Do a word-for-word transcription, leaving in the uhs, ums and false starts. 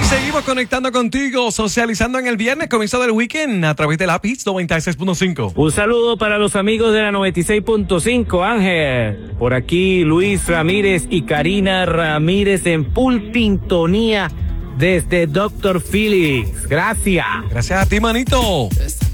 Seguimos conectando contigo, socializando en el viernes, comienzo del weekend a través de la Hits noventa y seis punto cinco. Un saludo para los amigos de la noventa y seis punto cinco, Ángel. Por aquí Luis Ramírez y Karina Ramírez en Pulpintonía desde doctor Felix. Gracias. Gracias a ti, manito.